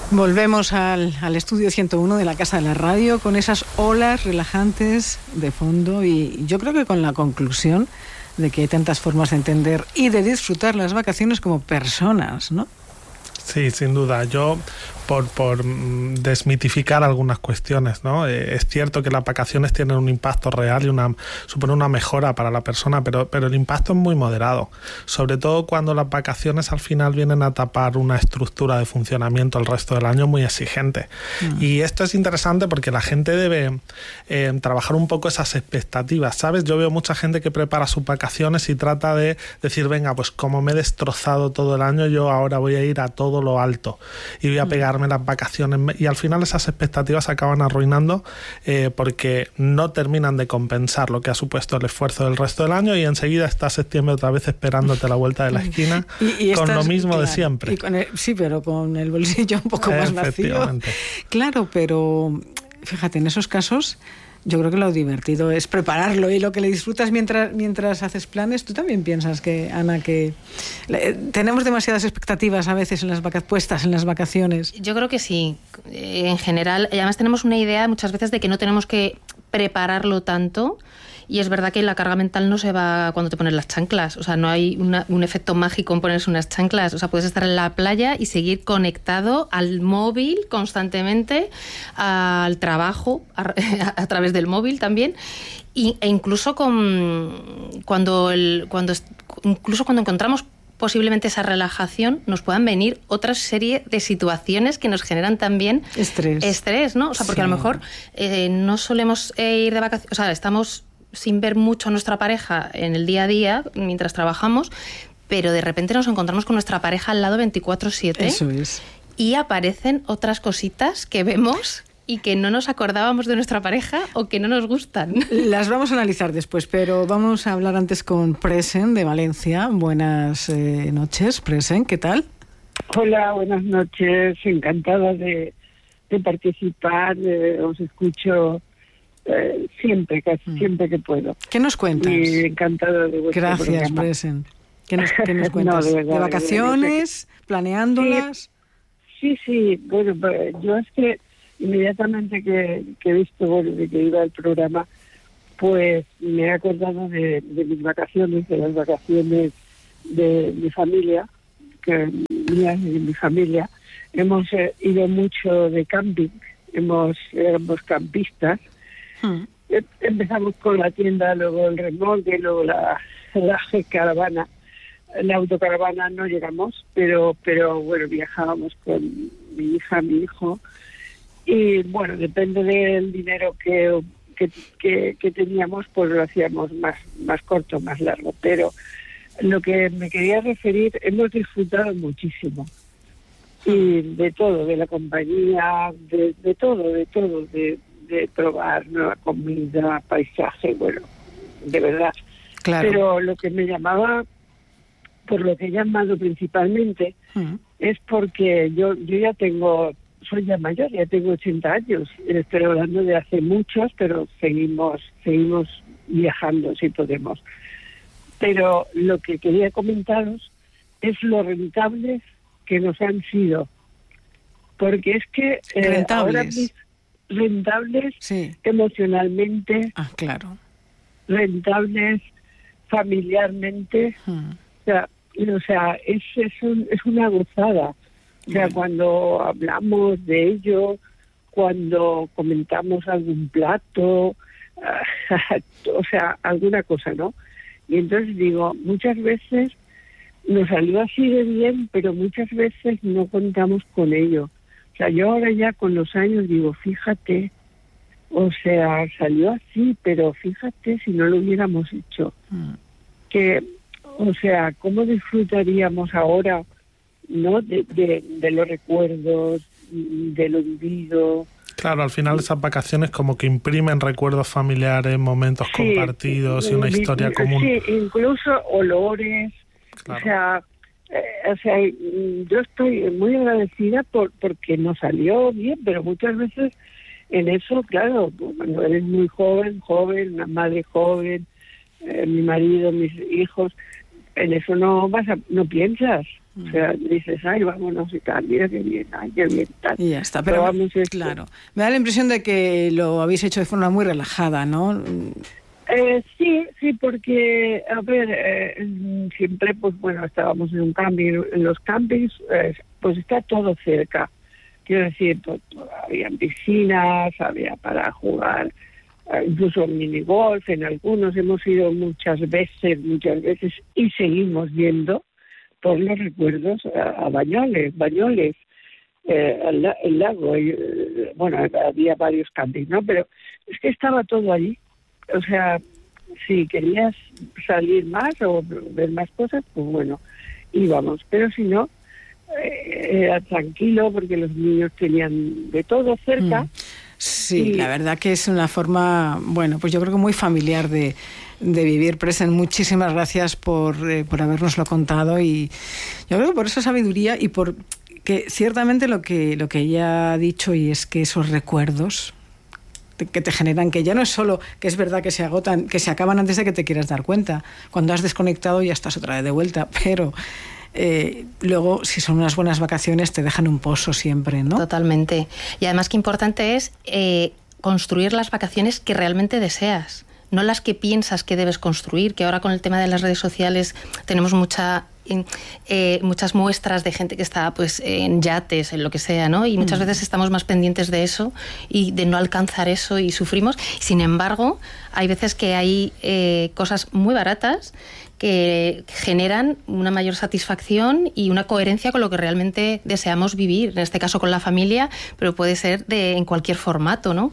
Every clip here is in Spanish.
Volvemos al estudio 101 de la Casa de la Radio con esas olas relajantes de fondo y yo creo que con la conclusión de que hay tantas formas de entender y de disfrutar las vacaciones como personas, ¿no? Sí, sin duda. Yo, por desmitificar algunas cuestiones, ¿no? Es cierto que las vacaciones tienen un impacto real y supone una mejora para la persona, pero el impacto es muy moderado. Sobre todo cuando las vacaciones al final vienen a tapar una estructura de funcionamiento el resto del año muy exigente. Y esto es interesante porque la gente debe trabajar un poco esas expectativas, ¿sabes? Yo veo mucha gente que prepara sus vacaciones y trata de decir, venga, pues como me he destrozado todo el año, yo ahora voy a ir a todo lo alto y voy a pegarme las vacaciones, y al final esas expectativas se acaban arruinando porque no terminan de compensar lo que ha supuesto el esfuerzo del resto del año, y enseguida está septiembre otra vez esperándote a la vuelta de la esquina y con lo mismo, claro, de siempre. Y sí, pero con el bolsillo un poco más vacío. Claro, pero fíjate, en esos casos yo creo que lo divertido es prepararlo, y lo que le disfrutas mientras haces planes. ¿Tú también piensas que, Ana, que tenemos demasiadas expectativas a veces puestas en las vacaciones? Yo creo que sí, en general. Y además tenemos una idea muchas veces de que no tenemos que prepararlo tanto. Y es verdad que la carga mental no se va cuando te pones las chanclas. O sea, no hay un efecto mágico en ponerse unas chanclas. O sea, puedes estar en la playa y seguir conectado al móvil constantemente, al trabajo, a través del móvil también. E incluso cuando encontramos posiblemente esa relajación, nos puedan venir otra serie de situaciones que nos generan también estrés, ¿no? O sea, porque sí, a lo mejor no solemos ir de vacaciones, o sea, estamos sin ver mucho a nuestra pareja en el día a día mientras trabajamos, pero de repente nos encontramos con nuestra pareja al lado 24/7. Eso es. Y aparecen otras cositas que vemos y que no nos acordábamos de nuestra pareja o que no nos gustan. Las vamos a analizar después, pero vamos a hablar antes con Presen de Valencia. Buenas noches, Presen, ¿qué tal? Hola, buenas noches, encantada de participar, os escucho siempre, casi siempre que puedo. ¿Qué nos cuentas? Y encantada de vuestro Gracias, programa. Presen. ¿Qué nos cuentas? No, de verdad, ¿De vacaciones? ¿Planeándolas? Sí, bueno, yo es que inmediatamente que he visto de que iba el programa, pues me he acordado de mis vacaciones, de las vacaciones de mi familia, mías y de mi familia. Hemos ido mucho de camping, éramos campistas. Empezamos con la tienda, luego el remolque, luego la caravana. La autocaravana no llegamos, pero bueno, viajábamos con mi hija, mi hijo, y bueno, depende del dinero que teníamos, pues lo hacíamos más corto, más largo. Pero lo que me quería referir, hemos disfrutado muchísimo, y de todo, de la compañía, de todo, de probar nueva comida, paisaje, bueno, de verdad. Claro. Pero lo que me llamaba, por lo que he llamado principalmente, es porque yo ya soy ya mayor, ya tengo 80 años, estoy hablando de hace muchos, pero seguimos viajando si podemos. Pero lo que quería comentaros es lo rentables que nos han sido, porque es que ahora rentables sí, emocionalmente, claro, rentables familiarmente, o sea, es una gozada. O sea, cuando hablamos de ello, cuando comentamos algún plato, o sea, alguna cosa, ¿no? Y entonces digo, muchas veces nos salió así de bien, pero muchas veces no contamos con ello. O sea, yo ahora ya con los años digo, fíjate, o sea, salió así, pero fíjate si no lo hubiéramos hecho. Que, o sea, ¿cómo disfrutaríamos ahora, ¿no? De los recuerdos, de lo vivido. Claro, al final esas vacaciones como que imprimen recuerdos familiares, momentos compartidos y una historia común. Sí, incluso olores. Claro. O sea, yo estoy muy agradecida porque nos salió bien, pero muchas veces en eso, claro, cuando eres muy joven, una madre joven, mi marido, mis hijos, en eso no piensas. O sea, dices, ay, vámonos y tal, mira qué bien, ay, qué bien, tal. Y ya está, pero claro, me da la impresión de que lo habéis hecho de forma muy relajada, ¿no? Sí, porque, a ver, siempre, pues bueno, estábamos en un camping, en los campings, pues está todo cerca. Quiero decir, había piscinas, había para jugar, incluso minigolf, en algunos hemos ido muchas veces, y seguimos yendo por los recuerdos a Bañoles, el lago, bueno, había varios campings, ¿no? Pero es que estaba todo allí. O sea, si querías salir más o ver más cosas, pues bueno, íbamos. Pero si no, era tranquilo porque los niños tenían de todo cerca. Sí, la verdad que es una forma, bueno, pues yo creo que muy familiar de vivir. Presen, muchísimas gracias por habernoslo contado, y yo creo que por esa sabiduría y por que ciertamente lo que ella ha dicho, y es que esos recuerdos que te generan, que ya no es solo que es verdad que se agotan, que se acaban antes de que te quieras dar cuenta. Cuando has desconectado ya estás otra vez de vuelta, pero luego, si son unas buenas vacaciones, te dejan un pozo siempre, ¿no? Totalmente. Y además qué importante es construir las vacaciones que realmente deseas, no las que piensas que debes construir, que ahora con el tema de las redes sociales tenemos muchas muestras de gente que está pues en yates, en lo que sea, ¿no? Y muchas veces estamos más pendientes de eso y de no alcanzar eso y sufrimos. Sin embargo, hay veces que hay cosas muy baratas que generan una mayor satisfacción y una coherencia con lo que realmente deseamos vivir, en este caso con la familia, pero puede ser en cualquier formato, ¿no?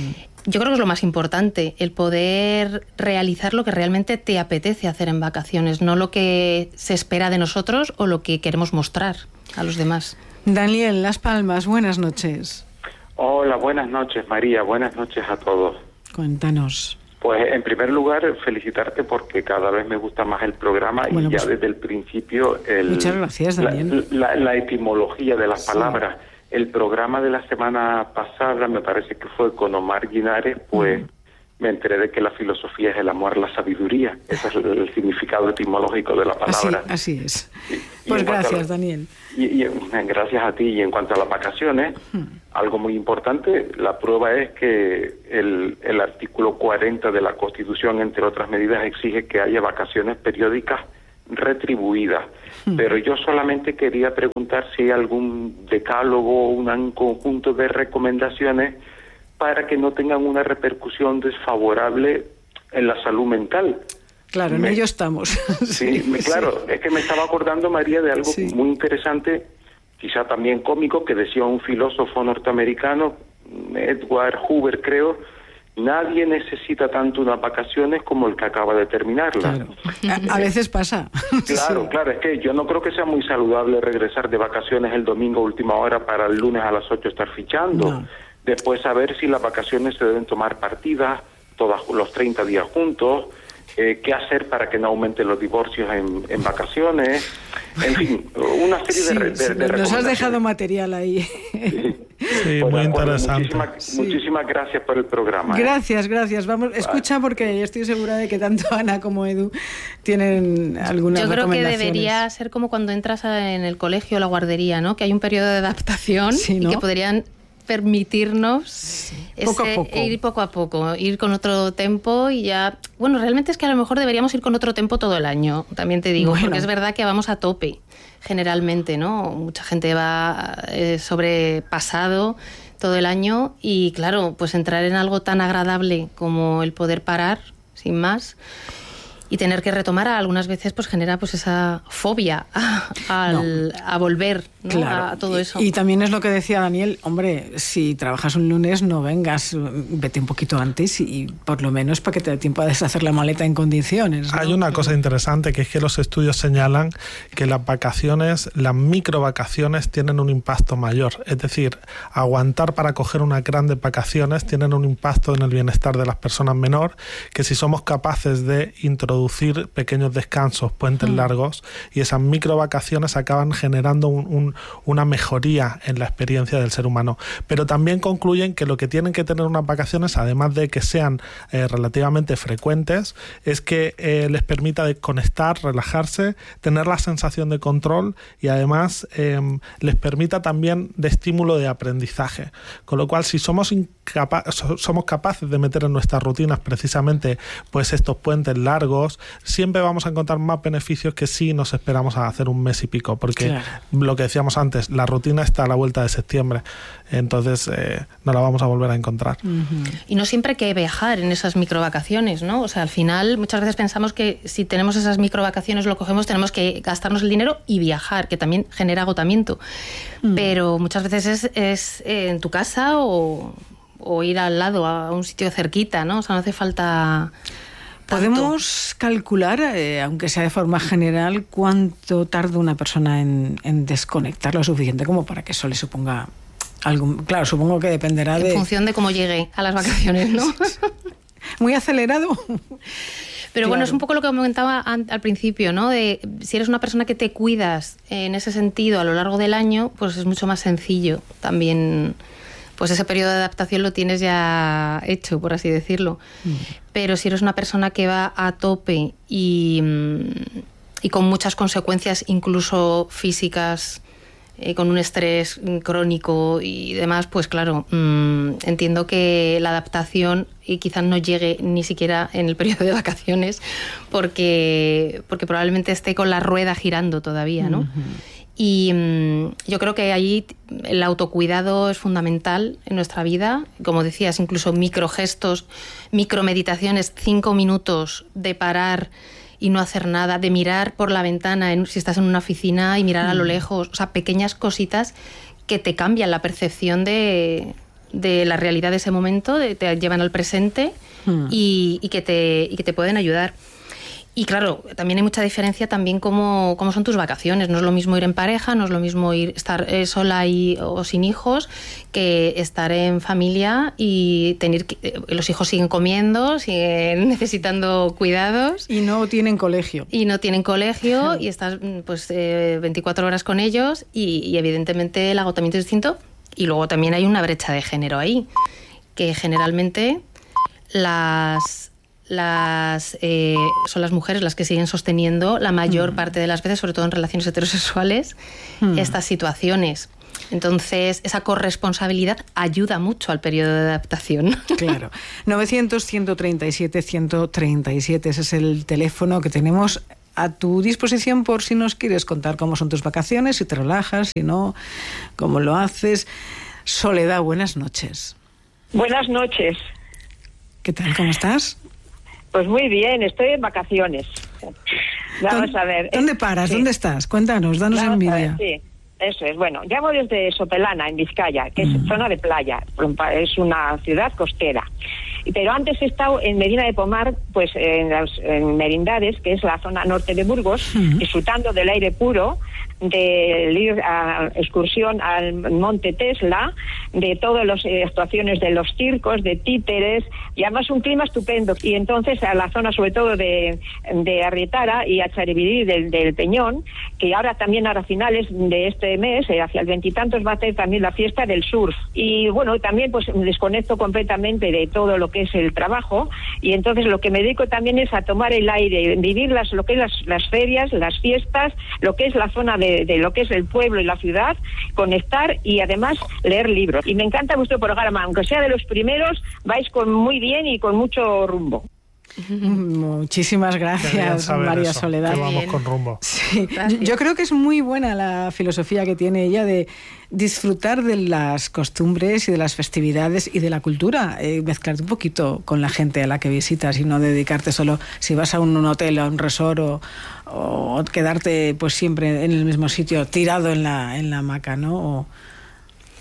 Yo creo que es lo más importante, el poder realizar lo que realmente te apetece hacer en vacaciones, no lo que se espera de nosotros o lo que queremos mostrar a los demás. Daniel, Las Palmas, buenas noches. Hola, buenas noches, María, buenas noches a todos. Cuéntanos. Pues en primer lugar, felicitarte porque cada vez me gusta más el programa, bueno, y ya desde el principio muchas gracias, Daniel. La etimología de las palabras. El programa de la semana pasada, me parece que fue con Omar Guinares, pues me enteré de que la filosofía es el amor, la sabiduría. Ese es el significado etimológico de la palabra. Así es. Pues gracias, Daniel. Y gracias a ti. Y en cuanto a las vacaciones, algo muy importante, la prueba es que el artículo 40 de la Constitución, entre otras medidas, exige que haya vacaciones periódicas retribuidas. Pero yo solamente quería preguntar si hay algún decálogo, un conjunto de recomendaciones para que no tengan una repercusión desfavorable en la salud mental. Claro, en ello estamos. Sí, claro, es que me estaba acordando, María, de algo muy interesante, quizá también cómico, que decía un filósofo norteamericano, Edward Hoover, creo: nadie necesita tanto unas vacaciones como el que acaba de terminarlas. Claro. A veces pasa. Claro, claro, es que yo no creo que sea muy saludable regresar de vacaciones el domingo a última hora para el lunes a las 8 estar fichando. No. Después saber si las vacaciones se deben tomar partidas, todos los 30 días juntos, qué hacer para que no aumenten los divorcios en vacaciones, en fin, una serie de nos has dejado material ahí. Sí, pues muy interesante. Muchísimas gracias por el programa. Gracias. Vamos, escucha, porque estoy segura de que tanto Ana como Edu tienen algunas recomendaciones. Yo creo que debería ser como cuando entras en el colegio o la guardería, ¿no? Que hay un periodo de adaptación, ¿no? Y que podrían permitirnos ir poco a poco, ir con otro tempo y ya... Bueno, realmente es que a lo mejor deberíamos ir con otro tempo todo el año, también te digo, porque es verdad que vamos a tope, generalmente, ¿no? Mucha gente va sobrepasado todo el año y, claro, pues entrar en algo tan agradable como el poder parar, sin más... Y tener que retomar algunas veces pues genera pues esa fobia a volver, ¿no? Claro. A todo eso. Y también es lo que decía Daniel, hombre, si trabajas un lunes no vengas, vete un poquito antes y por lo menos para que te dé tiempo a deshacer la maleta en condiciones, ¿no? Hay una cosa interesante, que es que los estudios señalan que las vacaciones, las microvacaciones tienen un impacto mayor. Es decir, aguantar para coger unas grandes vacaciones tienen un impacto en el bienestar de las personas menor, que si somos capaces de introducir introducir pequeños descansos, puentes largos, y esas microvacaciones acaban generando una mejoría en la experiencia del ser humano. Pero también concluyen que lo que tienen que tener unas vacaciones, además de que sean relativamente frecuentes, es que les permita desconectar, relajarse, tener la sensación de control y además les permita también de estímulo de aprendizaje. Con lo cual, si somos capaces de meter en nuestras rutinas precisamente pues estos puentes largos, siempre vamos a encontrar más beneficios que si nos esperamos a hacer un mes y pico, porque lo que decíamos antes, la rutina está a la vuelta de septiembre, entonces no la vamos a volver a encontrar. Y no siempre hay que viajar en esas microvacaciones, ¿no? O sea, al final muchas veces pensamos que si tenemos esas microvacaciones, lo cogemos, tenemos que gastarnos el dinero y viajar, que también genera agotamiento. Pero muchas veces es en tu casa o ir al lado, a un sitio cerquita, ¿no? O sea, no hace falta tanto. ¿Podemos calcular, aunque sea de forma general, cuánto tarda una persona en desconectar lo suficiente como para que eso le suponga algo? Claro, supongo que dependerá en función de cómo llegue a las vacaciones, ¿no? Muy acelerado. Pero bueno, es un poco lo que comentaba al principio, ¿no? De si eres una persona que te cuidas en ese sentido a lo largo del año, pues es mucho más sencillo también. Pues ese periodo de adaptación lo tienes ya hecho, por así decirlo. Pero si eres una persona que va a tope y con muchas consecuencias, incluso físicas, con un estrés crónico y demás, pues claro, entiendo que la adaptación quizás no llegue ni siquiera en el periodo de vacaciones, porque probablemente esté con la rueda girando todavía, ¿no? Y yo creo que ahí el autocuidado es fundamental en nuestra vida. Como decías, incluso microgestos, micromeditaciones, 5 minutos de parar y no hacer nada, de mirar por la ventana si estás en una oficina y mirar a lo lejos. O sea, pequeñas cositas que te cambian la percepción de la realidad de ese momento, te llevan al presente y que te pueden ayudar. Y claro, también hay mucha diferencia también cómo son tus vacaciones. No es lo mismo ir en pareja, no es lo mismo estar sola o sin hijos, que estar en familia y tener los hijos siguen comiendo, siguen necesitando cuidados. Y no tienen colegio. Y estás pues 24 horas con ellos y evidentemente el agotamiento es distinto. Y luego también hay una brecha de género ahí, que generalmente son las mujeres las que siguen sosteniendo la mayor parte de las veces, sobre todo en relaciones heterosexuales, estas situaciones. Entonces, esa corresponsabilidad ayuda mucho al periodo de adaptación. Claro. 900-137-137, ese es el teléfono que tenemos a tu disposición por si nos quieres contar cómo son tus vacaciones, si te relajas, si no, cómo lo haces. Soledad, buenas noches. Buenas noches. ¿Qué tal? ¿Cómo estás? Pues muy bien, estoy en vacaciones. Vamos a ver. ¿Dónde paras? Sí. ¿Dónde estás? Cuéntanos, danos envidia. Sí, eso es. Bueno, llamo desde Sopelana, en Vizcaya, que es zona de playa. Es una ciudad costera. Pero antes he estado en Medina de Pomar, pues en Merindades, que es la zona norte de Burgos, disfrutando del aire puro, de ir a excursión al Monte Tesla, de todas las actuaciones de los circos, de títeres, y además un clima estupendo. Y entonces a la zona sobre todo de Arrietara y a Charibirí del Peñón, que ahora también a finales de este mes, hacia el 20 y tantos, va a hacer también la fiesta del surf. Y bueno, también pues me desconecto completamente de todo lo que es el trabajo, y entonces lo que me dedico también es a tomar el aire, vivir lo que es las ferias, las fiestas, lo que es la zona de lo que es el pueblo y la ciudad, conectar y además leer libros. Y me encanta vuestro programa, aunque sea de los primeros, vais muy bien y con mucho rumbo. Muchísimas gracias, María eso, Soledad. Que vamos con rumbo. Sí. Yo creo que es muy buena la filosofía que tiene ella de disfrutar de las costumbres y de las festividades y de la cultura, mezclarte un poquito con la gente a la que visitas y no dedicarte solo, si vas a un hotel, a un resort o quedarte pues siempre en el mismo sitio tirado en la hamaca, ¿no?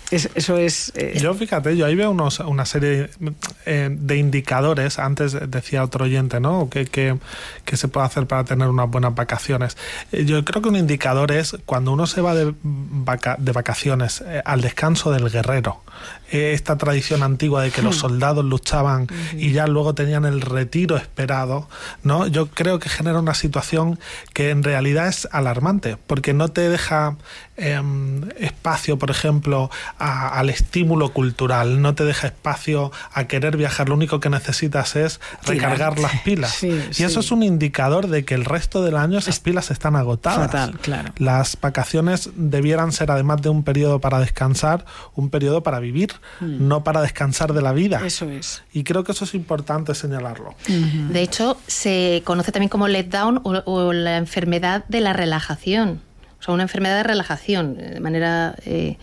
Eso es... Yo, fíjate, yo ahí veo una serie de indicadores. Antes decía otro oyente, ¿no? Que se puede hacer para tener unas buenas vacaciones. Yo creo que un indicador es cuando uno se va de vacaciones al descanso del guerrero. Esta tradición antigua de que los soldados luchaban y ya luego tenían el retiro esperado, ¿no? Yo creo que genera una situación que en realidad es alarmante, porque no te deja espacio, por ejemplo, al estímulo cultural, no te deja espacio a querer viajar. Lo único que necesitas es recargar las pilas. Y eso es un indicador de que el resto del año esas pilas están agotadas. Fatal, claro. Las vacaciones debieran ser, además de un periodo para descansar, un periodo para vivir, no para descansar de la vida. Eso es. Y creo que eso es importante señalarlo. De hecho, se conoce también como letdown o la enfermedad de la relajación. O sea, una enfermedad de relajación, de manera...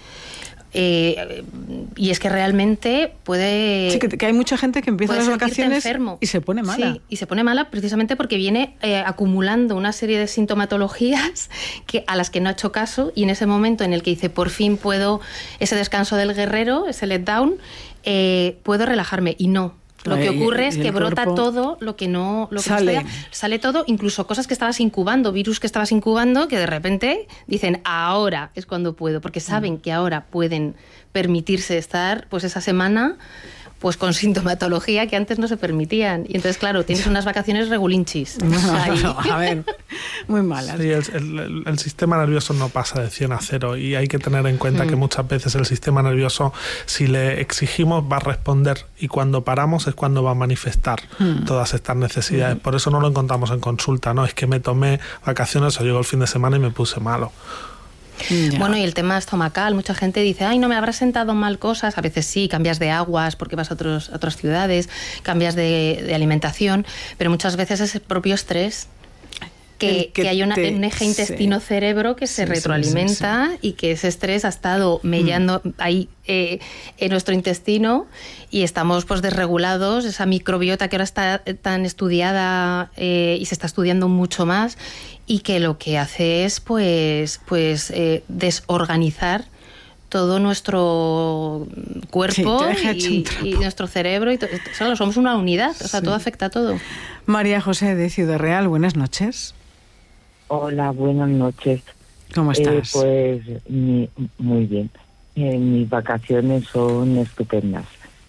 y es que realmente puede... Sí, que hay mucha gente que empieza las vacaciones enfermo. Y se pone mala. Sí, y se pone mala precisamente porque viene acumulando una serie de sintomatologías a las que no ha hecho caso, y en ese momento en el que dice, por fin puedo, ese descanso del guerrero, ese letdown, puedo relajarme, y no. Lo que ocurre es que brota todo lo que no... Lo que sale todo, incluso cosas que estabas incubando, virus que estabas incubando, que de repente dicen, ahora es cuando puedo, porque saben que ahora pueden permitirse estar pues esa semana pues con sintomatología que antes no se permitían. Y entonces, claro, tienes unas vacaciones regulinchis. A ver, muy malas. Sí, el sistema nervioso no pasa de 100 a 0, y hay que tener en cuenta que muchas veces el sistema nervioso, si le exigimos, va a responder, y cuando paramos es cuando va a manifestar todas estas necesidades. Por eso no lo encontramos en consulta, ¿no? Es que me tomé vacaciones o llegó el fin de semana y me puse malo. Ya. Bueno, y el tema estomacal, mucha gente dice, ay, no me habrá sentado mal cosas. A veces sí, cambias de aguas porque vas a otras ciudades, cambias de alimentación, pero muchas veces es el propio estrés. Que hay un eje intestino-cerebro que se retroalimenta y que ese estrés ha estado mellando ahí en nuestro intestino, y estamos pues desregulados. Esa microbiota que ahora está tan estudiada y se está estudiando mucho más, y que lo que hace es pues desorganizar todo nuestro cuerpo y nuestro cerebro, y solo somos una unidad, o sea, todo afecta a todo. María José de Ciudad Real, buenas noches. Hola, buenas noches. ¿Cómo estás? Pues muy bien. Mis vacaciones son estupendas.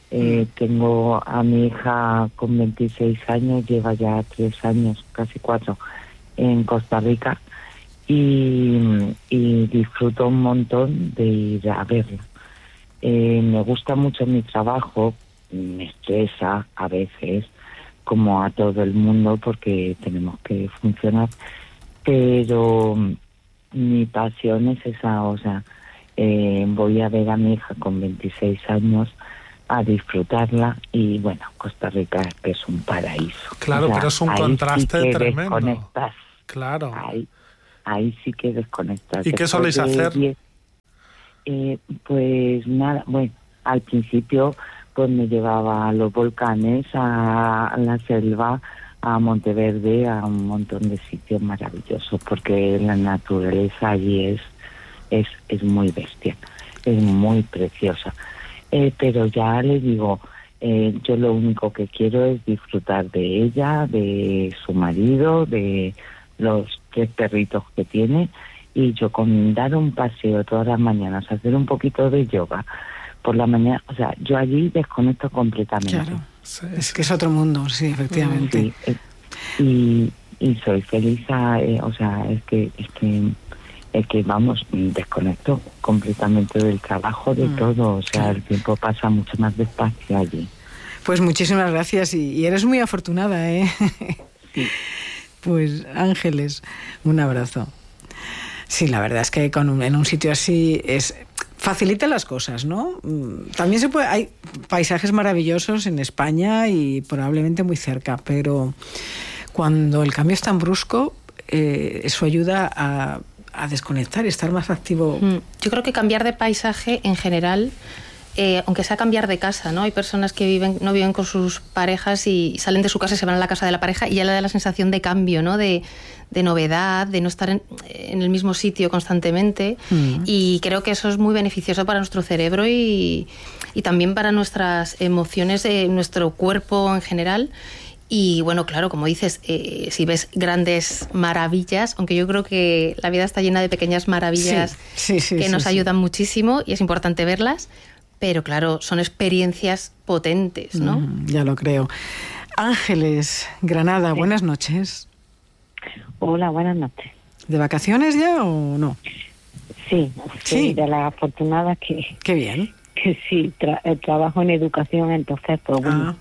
Tengo a mi hija con 26 años, lleva ya 3 años, casi 4, en Costa Rica, y disfruto un montón de ir a verla. Me gusta mucho mi trabajo, me estresa a veces, como a todo el mundo, porque tenemos que funcionar, pero mi pasión es esa. O sea, voy a ver a mi hija con 26 años, a disfrutarla, y bueno, Costa Rica es un paraíso. Claro, o sea, pero es un contraste sí tremendo. Desconectas. Claro. Ahí sí que desconectas. ¿Y qué soléis hacer? Pues nada, bueno, al principio pues me llevaba a los volcanes, a la selva, a Monteverde, a un montón de sitios maravillosos, porque la naturaleza allí es muy bestia, es muy preciosa. Pero ya le digo, yo lo único que quiero es disfrutar de ella, de su marido, de los 3 perritos que tiene, y yo con dar un paseo todas las mañanas, hacer un poquito de yoga por la mañana, o sea, yo allí desconecto completamente. Claro, es que es otro mundo, sí, efectivamente. Sí, y soy feliz, o sea, es que vamos, desconecto completamente del trabajo, de todo, o sea, el tiempo pasa mucho más despacio allí. Pues muchísimas gracias, y eres muy afortunada, ¿eh? Sí. Pues Ángeles, un abrazo. Sí, la verdad es que en un sitio así facilita las cosas, ¿no? También hay paisajes maravillosos en España y probablemente muy cerca, pero cuando el cambio es tan brusco, eso ayuda a desconectar y estar más activo. Yo creo que cambiar de paisaje en general aunque sea cambiar de casa, ¿no? Hay personas que no viven con sus parejas y salen de su casa y se van a la casa de la pareja y ya le da la sensación de cambio, ¿no? De novedad, de no estar en el mismo sitio constantemente. Y creo que eso es muy beneficioso para nuestro cerebro y también para nuestras emociones, nuestro cuerpo en general. Y bueno, claro, como dices, si ves grandes maravillas, aunque yo creo que la vida está llena de pequeñas maravillas que nos ayudan muchísimo y es importante verlas, pero claro, son experiencias potentes, ¿no? Ya lo creo. Ángeles, Granada, buenas noches. Hola, buenas noches. ¿De vacaciones ya o no? Sí, de las afortunadas que... Qué bien. Que sí, trabajo en educación, entonces, pues bueno,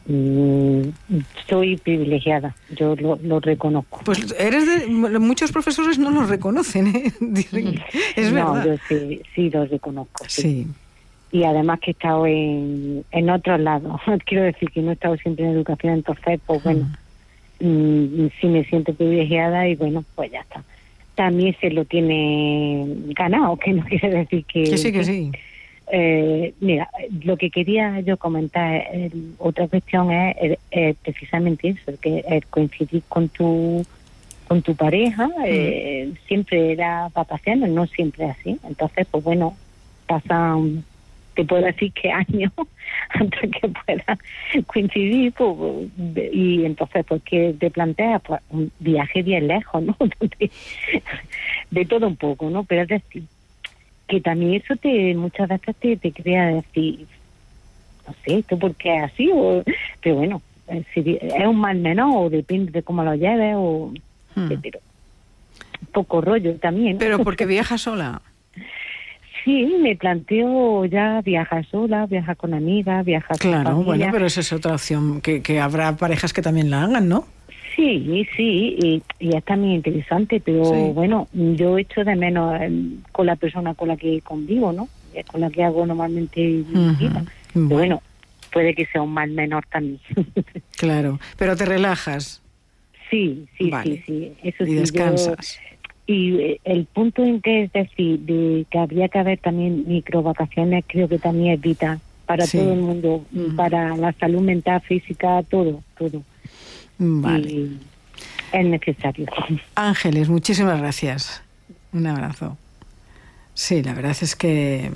soy privilegiada, yo lo reconozco. Pues muchos profesores no lo reconocen, ¿eh? Es verdad. No, yo sí lo reconozco. Sí. Y además que he estado en otros lados. Quiero decir que no he estado siempre en educación, entonces, pues bueno, sí me siento privilegiada y bueno, pues ya está. También se lo tiene ganado, que no quiere decir que... Que sí. Mira, lo que quería yo comentar, otra cuestión es precisamente eso, que coincidir con tu pareja, siempre era vacaciones, no siempre así. Entonces, pues bueno, pasan, te puedo decir que años antes que pueda coincidir, pues, y entonces, pues, ¿qué te planteas? Pues un viaje bien lejos, ¿no? De todo un poco, ¿no? Pero es decir, que también eso muchas veces te crea decir, no sé, esto porque es así, pero bueno, si es un mal menor o depende de cómo lo lleves, pero un poco rollo también. Pero porque viaja sola. Sí, me planteo ya viajar sola, viajar con amigas, viajar con familia. Claro, bueno, pero esa es otra opción, que habrá parejas que también la hagan, ¿no? Sí, y es también interesante, pero bueno, yo echo de menos con la persona con la que convivo, ¿no? Con la que hago normalmente mi vida. Pero bueno, puede que sea un mal menor también. Claro, pero te relajas. Sí, vale. Sí, eso sí. Y descansas. Y el punto en que es decir, de que habría que haber también microvacaciones, creo que también es vital para todo el mundo, para la salud mental, física, todo. Vale. Y es necesario. Ángeles, muchísimas gracias. Un abrazo. Sí, la verdad es que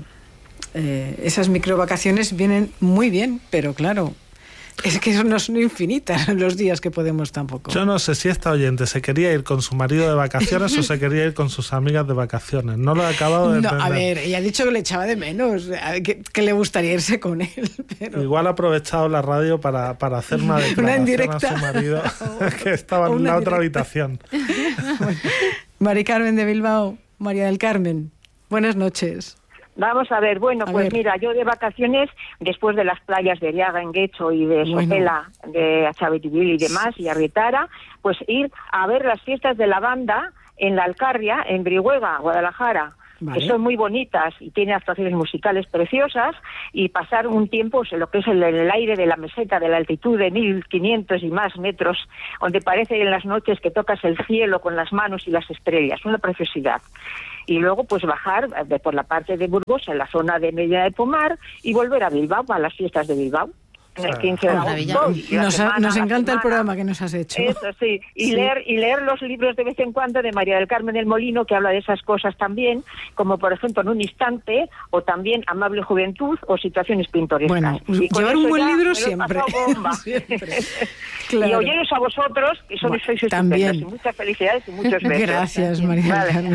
esas microvacaciones vienen muy bien, pero claro, es que no son infinitas los días que podemos tampoco. Yo no sé si esta oyente se quería ir con su marido de vacaciones o se quería ir con sus amigas de vacaciones. No lo he acabado de entender. A ver, ella ha dicho que le echaba de menos, que le gustaría irse con él. Pero... Igual ha aprovechado la radio para hacer una declaración a su marido que estaba en la otra habitación. Bueno. Mari Carmen de Bilbao, María del Carmen, buenas noches. Vamos a ver, mira, yo de vacaciones, después de las playas de Riaga, en Guecho y de Sopela, de Achabetivil y demás, y Arrietara, pues ir a ver las fiestas de la banda en la Alcarria, en Brihuega, Guadalajara, que son muy bonitas y tienen actuaciones musicales preciosas, y pasar un tiempo en lo que es el aire de la meseta, de la altitud de 1500 y más metros, donde parece en las noches que tocas el cielo con las manos y las estrellas, una preciosidad. Y luego pues bajar por la parte de Burgos, en la zona de Medina de Pomar, y volver a Bilbao, a las fiestas de Bilbao. El 15 de agosto. Nos encanta el programa que nos has hecho. Eso sí, y leer los libros de vez en cuando de María del Carmen del Molino, que habla de esas cosas también, como por ejemplo En un instante, o también Amable Juventud, o Situaciones pintorescas. Bueno, llevar un buen libro siempre. Siempre. Claro. Y oyeros a vosotros, que sois estupendos, y muchas felicidades y muchos besos. Gracias, María del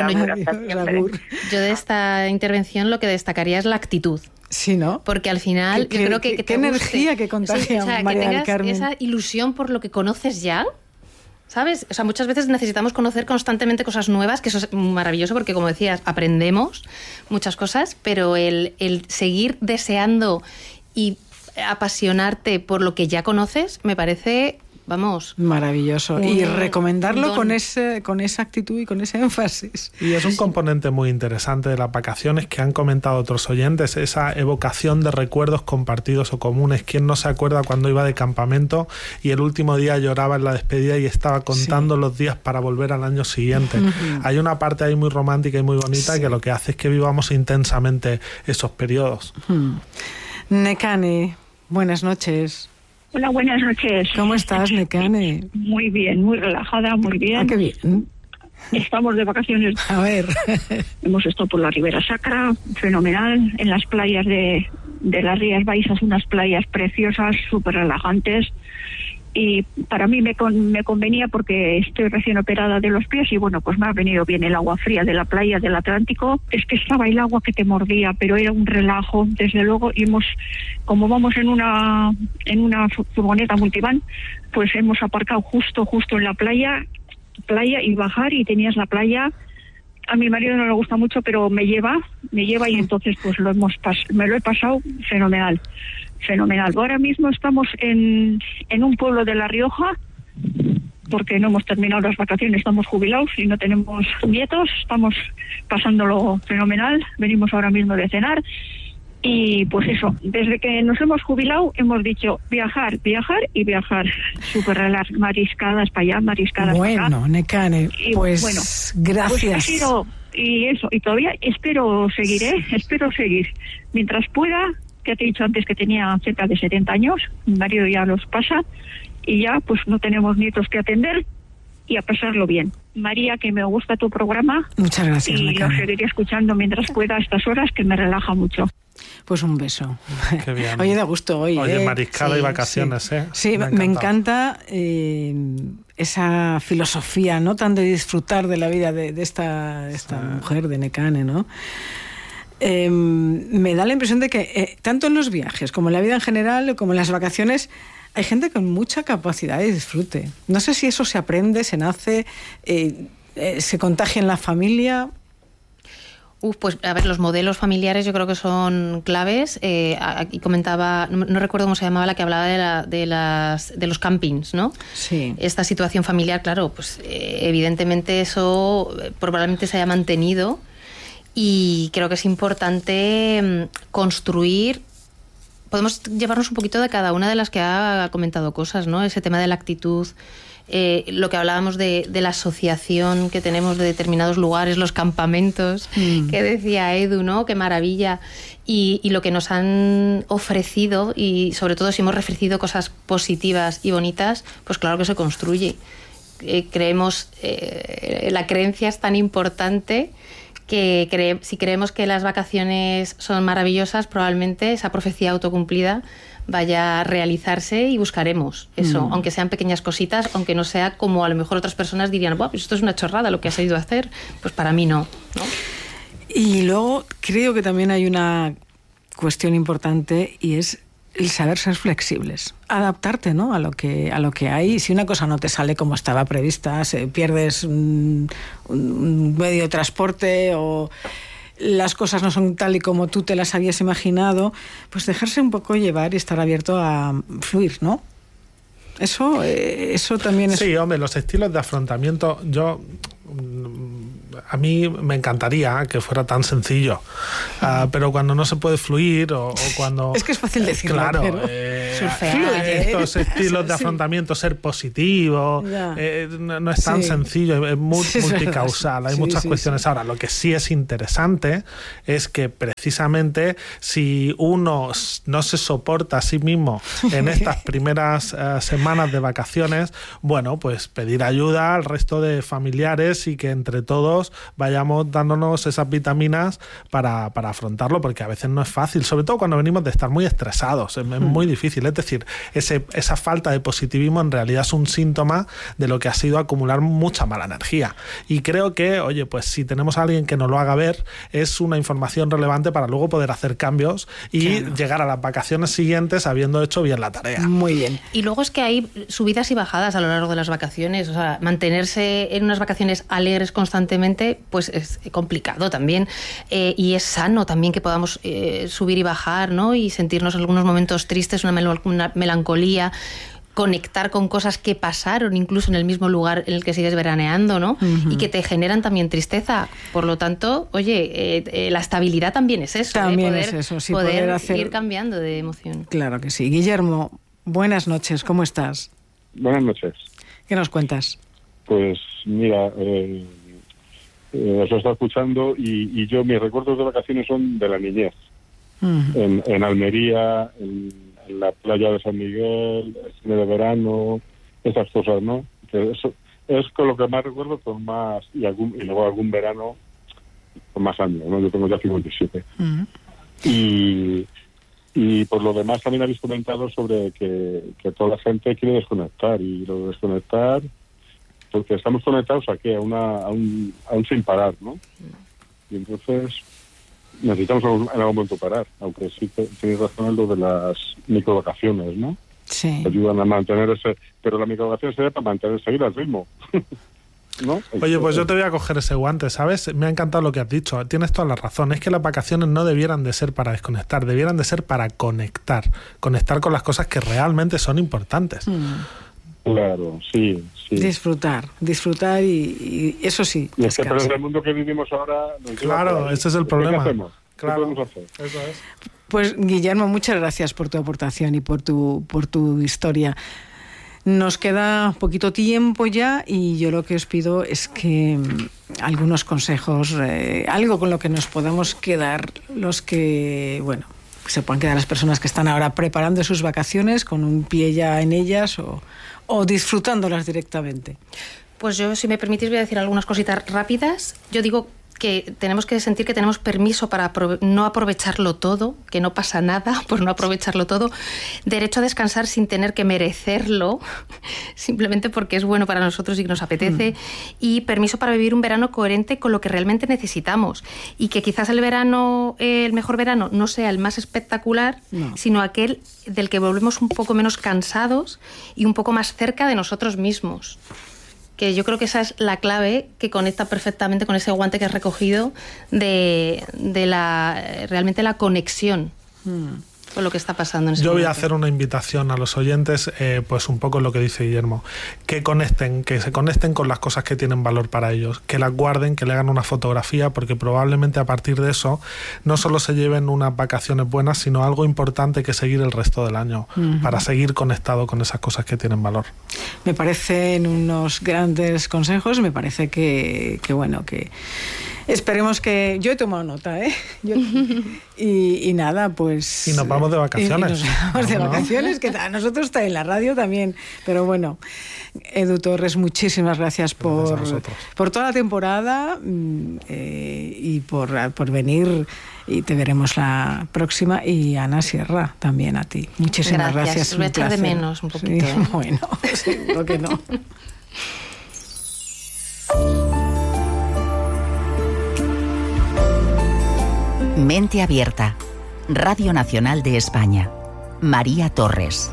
Carmen. Yo de esta intervención lo que destacaría es la actitud. Sí, ¿no? Porque al final yo creo que qué energía que contagia María del Carmen. Esa ilusión por lo que conoces ya, ¿sabes? O sea, muchas veces necesitamos conocer constantemente cosas nuevas, que eso es maravilloso porque, como decías, aprendemos muchas cosas, pero el seguir deseando y apasionarte por lo que ya conoces me parece... Vamos. Maravilloso. Y recomendarlo con esa actitud y con ese énfasis. Y es un componente muy interesante de las vacaciones que han comentado otros oyentes, esa evocación de recuerdos compartidos o comunes. ¿Quién no se acuerda cuando iba de campamento y el último día lloraba en la despedida y estaba contando los días para volver al año siguiente? Hay una parte ahí muy romántica y muy bonita que lo que hace es que vivamos intensamente esos periodos. Nekane, buenas noches. Hola, buenas noches. ¿Cómo estás, Nekane? Muy bien, muy relajada, muy bien. Ah, qué bien. Estamos de vacaciones. A ver. Hemos estado por la Ribera Sacra, fenomenal. En las playas de las Rías Baixas, unas playas preciosas, súper relajantes. Y para mí me convenía porque estoy recién operada de los pies y bueno, pues me ha venido bien el agua fría de la playa del Atlántico. Es que estaba el agua que te mordía, pero era un relajo, desde luego. Y como vamos en una furgoneta multivan, pues hemos aparcado justo en la playa y bajar y tenías la playa. A mi marido no le gusta mucho, pero me lleva y entonces pues me lo he pasado fenomenal. Ahora mismo estamos en un pueblo de La Rioja, porque no hemos terminado las vacaciones, estamos jubilados y no tenemos nietos, estamos pasándolo fenomenal, venimos ahora mismo de cenar y pues eso, desde que nos hemos jubilado hemos dicho viajar y viajar, súper relax, mariscadas para allá, mariscadas para acá. Bueno, Nekane, pues bueno, gracias. Pues y todavía espero seguir mientras pueda. Ya te he dicho antes que tenía cerca de 70 años, mi marido ya los pasa y ya pues no tenemos nietos que atender y a pasarlo bien. María, que me gusta tu programa. Muchas gracias, y Nekane. lo seguiré escuchando mientras pueda a estas horas, que me relaja mucho. Pues un beso. Qué bien. Oye, de gusto hoy. Oye, mariscada y vacaciones, sí. Sí, me encanta esa filosofía, ¿no? Tan de disfrutar de la vida de esta mujer, de Nekane, ¿no? Me da la impresión de que tanto en los viajes como en la vida en general, como en las vacaciones, hay gente con mucha capacidad de disfrute. No sé si eso se aprende, se nace, se contagia en la familia. Pues a ver, los modelos familiares yo creo que son claves. Aquí comentaba, no recuerdo cómo se llamaba, la que hablaba de los campings, ¿no? Sí. Esta situación familiar, claro, pues evidentemente eso probablemente se haya mantenido. Y creo que es importante construir. Podemos llevarnos un poquito de cada una de las que ha comentado cosas, ¿no? Ese tema de la actitud, lo que hablábamos de la asociación que tenemos de determinados lugares, los campamentos, que decía Edu, ¿no? Qué maravilla. Y lo que nos han ofrecido, y sobre todo si hemos ofrecido cosas positivas y bonitas, pues claro que se construye. Creemos, la creencia es tan importante que si creemos que las vacaciones son maravillosas, probablemente esa profecía autocumplida vaya a realizarse y buscaremos eso, aunque sean pequeñas cositas, aunque no sea como a lo mejor otras personas dirían, pues esto es una chorrada lo que has ido a hacer, pues para mí no. Y luego creo que también hay una cuestión importante y es el saber ser flexibles, adaptarte, ¿no? a lo que hay. Si una cosa no te sale como estaba prevista, pierdes un medio de transporte o las cosas no son tal y como tú te las habías imaginado, pues dejarse un poco llevar y estar abierto a fluir, ¿no? Eso también es... Sí, hombre, los estilos de afrontamiento, a mí me encantaría que fuera tan sencillo, pero cuando no se puede fluir o cuando... Es que es fácil decirlo, claro, pero... estos estilos de afrontamiento, ser positivo, no es tan sencillo, es multicausal, hay muchas cuestiones. Ahora, lo que sí es interesante es que precisamente si uno no se soporta a sí mismo en estas primeras semanas de vacaciones, bueno, pues pedir ayuda al resto de familiares y que entre todos vayamos dándonos esas vitaminas para afrontarlo, porque a veces no es fácil, sobre todo cuando venimos de estar muy estresados, es muy difícil. Es decir, esa falta de positivismo en realidad es un síntoma de lo que ha sido acumular mucha mala energía. Y creo que, oye, pues si tenemos a alguien que nos lo haga ver, es una información relevante para luego poder hacer cambios y llegar a las vacaciones siguientes habiendo hecho bien la tarea. Muy bien. Y luego es que hay subidas y bajadas a lo largo de las vacaciones, o sea, mantenerse en unas vacaciones alegres constantemente, pues es complicado también, y es sano también que podamos subir y bajar, ¿no? Y sentirnos en algunos momentos tristes, una melancolía, conectar con cosas que pasaron incluso en el mismo lugar en el que sigues veraneando, ¿no? Y que te generan también tristeza. Por lo tanto, oye, la estabilidad también es eso. También es eso, sí, poder ir cambiando de emoción. Claro que sí. Guillermo, buenas noches, ¿cómo estás? Buenas noches. ¿Qué nos cuentas? Pues mira, os lo estaba escuchando y yo mis recuerdos de vacaciones son de la niñez. En Almería, en la playa de San Miguel, el cine de verano, esas cosas, ¿no? Que eso es con lo que más recuerdo, con más, y luego algún verano con más años, ¿no? Yo tengo ya 57. Y por lo demás también habéis comentado sobre que toda la gente quiere desconectar, y lo de desconectar, porque estamos conectados aquí a un sin parar, ¿no? Y entonces necesitamos en algún momento parar, aunque sí tenéis razón en lo de las microvacaciones, ¿no? Sí. Ayudan a mantener pero la microvacación sería para seguir al ritmo. ¿No? Oye, pues yo te voy a coger ese guante, ¿sabes? Me ha encantado lo que has dicho, tienes toda la razón. Es que las vacaciones no debieran de ser para desconectar, debieran de ser para conectar con las cosas que realmente son importantes. Claro, sí. Disfrutar y eso sí. Y es que pero en el mundo que vivimos ahora... Claro, ese es el problema. ¿Qué hacemos? Claro. ¿Qué podemos hacer? Eso es. Pues Guillermo, muchas gracias por tu aportación y por tu historia. Nos queda poquito tiempo ya y yo lo que os pido es que algunos consejos, algo con lo que nos podamos quedar los que, bueno, se puedan quedar las personas que están ahora preparando sus vacaciones con un pie ya en ellas o disfrutándolas directamente. Pues yo, si me permitís, voy a decir algunas cositas rápidas. Yo digo que tenemos que sentir que tenemos permiso para no aprovecharlo todo, que no pasa nada por no aprovecharlo todo, derecho a descansar sin tener que merecerlo, simplemente porque es bueno para nosotros y que nos apetece, y permiso para vivir un verano coherente con lo que realmente necesitamos, y que quizás el mejor verano no sea el más espectacular, sino aquel del que volvemos un poco menos cansados y un poco más cerca de nosotros mismos. Que yo creo que esa es la clave que conecta perfectamente con ese guante que has recogido de realmente la conexión con lo que está pasando en ese momento. Yo voy a hacer una invitación a los oyentes, pues un poco lo que dice Guillermo, que se conecten con las cosas que tienen valor para ellos, que las guarden, que le hagan una fotografía, porque probablemente a partir de eso no solo se lleven unas vacaciones buenas, sino algo importante que seguir el resto del año, para seguir conectado con esas cosas que tienen valor. Me parecen unos grandes consejos, me parece que bueno, que esperemos que... Yo he tomado nota, y nada, pues... Y nos vamos de vacaciones. Nos vamos de vacaciones, que a nosotros está en la radio también. Pero bueno, Edu Torres, muchísimas gracias por toda la temporada y por venir. Y te veremos la próxima. Y Ana Sierra, también a ti. Muchísimas gracias. Os voy a echar de menos un poquito. Sí, bueno, seguro que no. Mente Abierta, Radio Nacional de España. María Torres.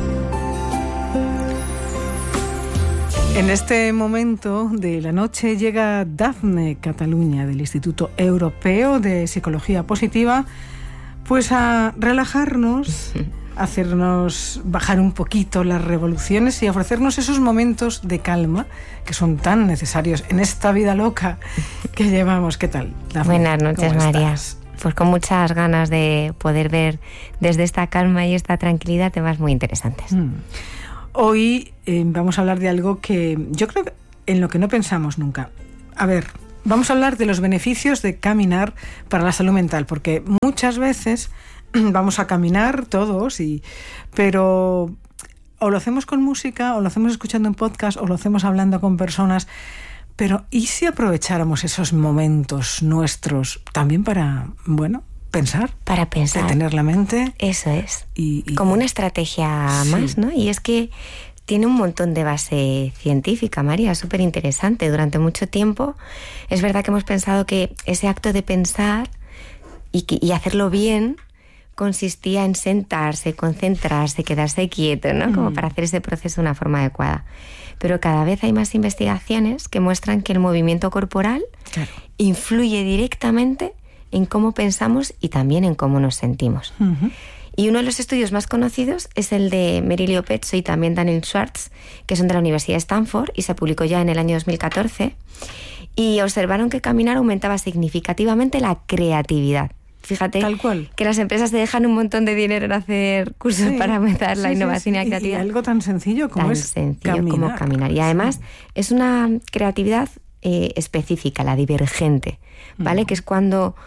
En este momento de la noche llega Dafne Cataluña del Instituto Europeo de Psicología Positiva, pues a relajarnos, hacernos bajar un poquito las revoluciones y ofrecernos esos momentos de calma que son tan necesarios en esta vida loca que llevamos. ¿Qué tal, Dafne? Buenas noches, María. Pues con muchas ganas de poder ver desde esta calma y esta tranquilidad temas muy interesantes. Hoy vamos a hablar de algo que yo creo que en lo que no pensamos nunca. A ver, vamos a hablar de los beneficios de caminar para la salud mental, porque muchas veces vamos a caminar todos, pero o lo hacemos con música, o lo hacemos escuchando un podcast, o lo hacemos hablando con personas. Pero ¿y si aprovecháramos esos momentos nuestros también para, bueno, pensar? Para pensar. Detener la mente. Eso es. Como una estrategia más, ¿no? Y es que tiene un montón de base científica, María, súper interesante. Durante mucho tiempo es verdad que hemos pensado que ese acto de pensar y hacerlo bien consistía en sentarse, concentrarse, quedarse quieto, ¿no? Como para hacer ese proceso de una forma adecuada. Pero cada vez hay más investigaciones que muestran que el movimiento corporal influye directamente en cómo pensamos y también en cómo nos sentimos. Y uno de los estudios más conocidos es el de Merilio Pezzo y también Daniel Schwartz, que son de la Universidad de Stanford, y se publicó ya en el año 2014, y observaron que caminar aumentaba significativamente la creatividad. Fíjate tal cual, que las empresas te dejan un montón de dinero en hacer cursos para aumentar la innovación y la creatividad. Y algo tan sencillo como caminar. Y además es una creatividad específica, la divergente, ¿vale? Que es cuando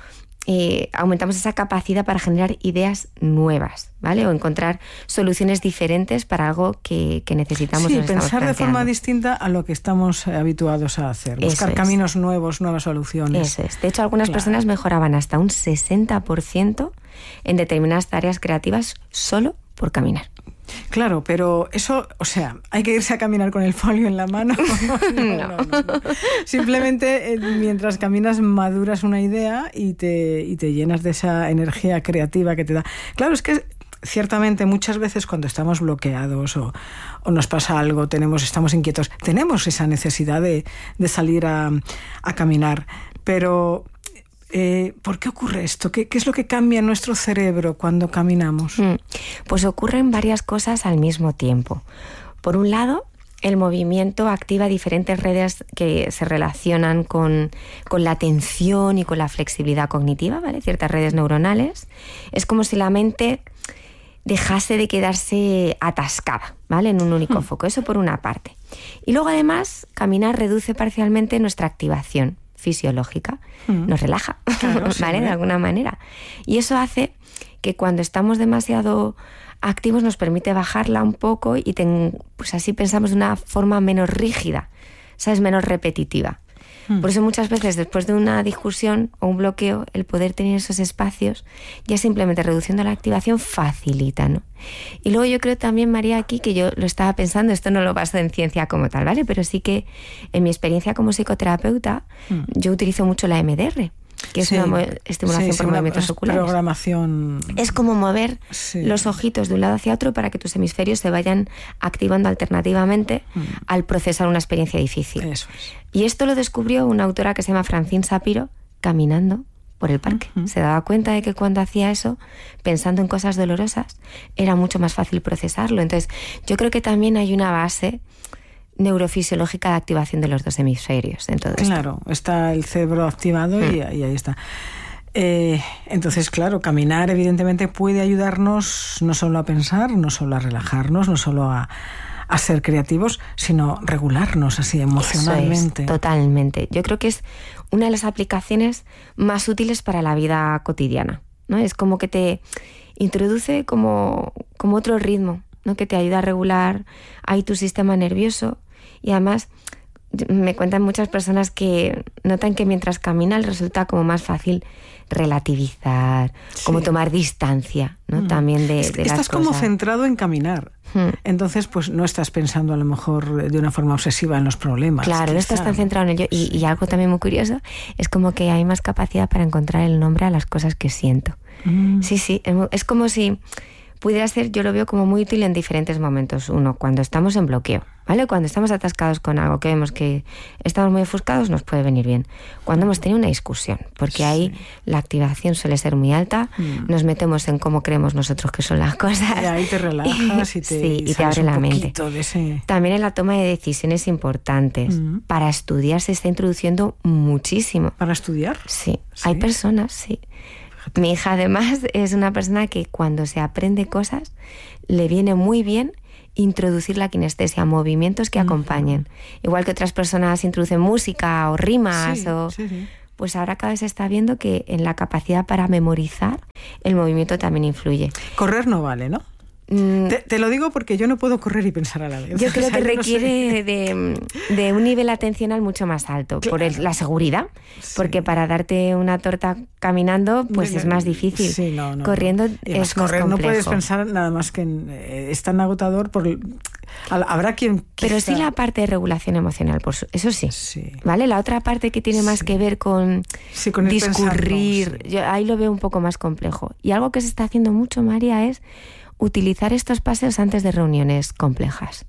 aumentamos esa capacidad para generar ideas nuevas, ¿vale? O encontrar soluciones diferentes para algo que necesitamos. Sí, pensar de forma distinta a lo que estamos habituados a hacer. Buscar caminos nuevos, nuevas soluciones. Eso es. De hecho, algunas personas mejoraban hasta un 60% en determinadas tareas creativas solo por caminar. Claro, pero eso, o sea, ¿hay que irse a caminar con el folio en la mano? No. Simplemente mientras caminas maduras una idea y te llenas de esa energía creativa que te da. Claro, es que ciertamente muchas veces cuando estamos bloqueados o nos pasa algo, estamos inquietos, tenemos esa necesidad de salir a caminar, pero ¿por qué ocurre esto? ¿Qué es lo que cambia en nuestro cerebro cuando caminamos? Pues ocurren varias cosas al mismo tiempo. Por un lado, el movimiento activa diferentes redes que se relacionan con la atención y con la flexibilidad cognitiva, ¿vale? Ciertas redes neuronales. Es como si la mente dejase de quedarse atascada, ¿vale? En un único foco. Eso por una parte. Y luego, además, caminar reduce parcialmente nuestra activación fisiológica, nos relaja, claro, ¿vale? De alguna manera. Y eso hace que cuando estamos demasiado activos nos permite bajarla un poco y pues así pensamos de una forma menos rígida, ¿sabes? Menos repetitiva. Por eso muchas veces después de una discusión o un bloqueo, el poder tener esos espacios, ya simplemente reduciendo la activación, facilita, ¿no? Y luego yo creo también, María, aquí, que yo lo estaba pensando, esto no lo baso en ciencia como tal, ¿vale? Pero sí que en mi experiencia como psicoterapeuta, yo utilizo mucho la MDR, que es una estimulación por movimientos oculares. Programación. Es como mover los ojitos de un lado hacia otro para que tus hemisferios se vayan activando alternativamente al procesar una experiencia difícil. Eso es. Y esto lo descubrió una autora que se llama Francine Shapiro caminando por el parque. Se daba cuenta de que cuando hacía eso, pensando en cosas dolorosas, era mucho más fácil procesarlo. Entonces, yo creo que también hay una base neurofisiológica de activación de los dos hemisferios en todo esto. Claro, está el cerebro activado y ahí está. Entonces, claro, caminar evidentemente puede ayudarnos no solo a pensar, no solo a relajarnos, no solo a ser creativos, sino regularnos así emocionalmente. Eso es, totalmente. Yo creo que es una de las aplicaciones más útiles para la vida cotidiana, ¿no? Es como que te introduce como otro ritmo, ¿no? Que te ayuda a regular ahí tu sistema nervioso. Y además me cuentan muchas personas que notan que mientras caminan resulta como más fácil relativizar, como tomar distancia, ¿no? También de las cosas. Estás como centrado en caminar. Entonces, pues no estás pensando a lo mejor de una forma obsesiva en los problemas. Claro, no estás tan centrado en ello. Y algo también muy curioso es como que hay más capacidad para encontrar el nombre a las cosas que siento. Sí, es como si pudiera ser, yo lo veo como muy útil en diferentes momentos. Uno, cuando estamos en bloqueo, ¿vale? Cuando estamos atascados con algo que vemos que estamos muy ofuscados, nos puede venir bien. Cuando hemos tenido una discusión, porque ahí la activación suele ser muy alta, nos metemos en cómo creemos nosotros que son las cosas. Y ahí te relajas y te abre la mente. De También en la toma de decisiones importantes. Para estudiar se está introduciendo muchísimo. ¿Para estudiar? Sí. Hay personas, sí. Mi hija además es una persona que cuando se aprende cosas le viene muy bien introducir la kinestesia, movimientos que acompañen. Igual que otras personas introducen música o rimas pues ahora cada vez se está viendo que en la capacidad para memorizar el movimiento también influye. Correr no vale, ¿no? Te lo digo porque yo no puedo correr y pensar a la vez. Yo creo que requiere de un nivel atencional mucho más alto, por la seguridad, porque para darte una torta caminando pues es más difícil. Corriendo es más complejo. No puedes pensar nada más que es tan agotador. Habrá quien Pero sí la parte de regulación emocional, eso sí. ¿Vale? La otra parte que tiene más que ver con discurrir, yo ahí lo veo un poco más complejo. Y algo que se está haciendo mucho, María, es utilizar estos paseos antes de reuniones complejas.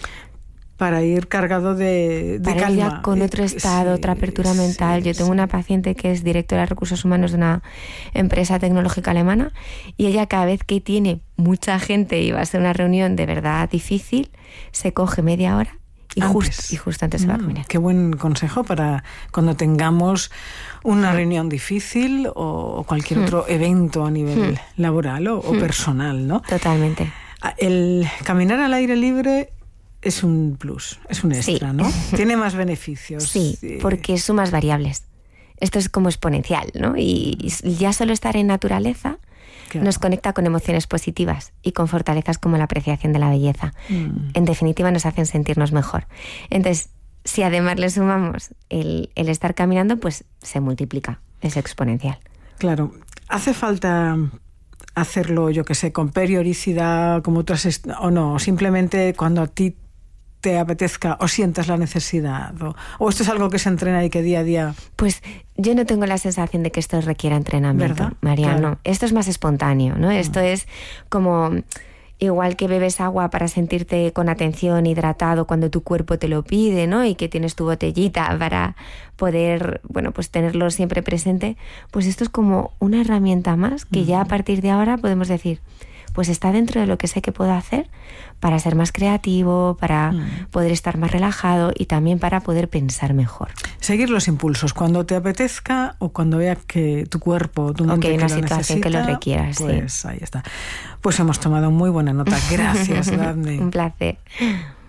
Para ir cargado de calma. Ir ya con otro estado, otra apertura mental. Yo tengo una paciente que es directora de recursos humanos de una empresa tecnológica alemana y ella cada vez que tiene mucha gente y va a ser una reunión de verdad difícil, se coge media hora y justo antes se va a caminar. Qué buen consejo para cuando tengamos una reunión difícil o cualquier otro evento a nivel laboral o personal, ¿no? Totalmente. El caminar al aire libre es un plus, es un extra, ¿no? Tiene más beneficios. Sí, porque sumas variables. esto es como exponencial, ¿no? Y ya solo estar en naturaleza nos conecta con emociones positivas y con fortalezas como la apreciación de la belleza. En definitiva, nos hacen sentirnos mejor. Entonces, si además le sumamos el estar caminando, pues se multiplica, es exponencial. Claro, hace falta hacerlo, yo que sé, con periodicidad, como otras, o no, simplemente cuando a ti te apetezca o sientas la necesidad, o esto es algo que se entrena y que día a día... Pues yo no tengo la sensación de que esto requiera entrenamiento, ¿verdad? María, claro. No. Esto es más espontáneo, ¿no? Esto es como... Igual que bebes agua para sentirte con atención, hidratado cuando tu cuerpo te lo pide, ¿no? Y que tienes tu botellita para poder, bueno, pues tenerlo siempre presente, pues esto es como una herramienta más que ya a partir de ahora podemos decir, pues está dentro de lo que sé que puedo hacer para ser más creativo, para poder estar más relajado y también para poder pensar mejor. Seguir los impulsos cuando te apetezca o cuando veas que tu cuerpo, tu mente, hay una que situación necesita, que lo requiera, pues ahí está. Pues hemos tomado muy buena nota. Gracias, Daphne. Un placer.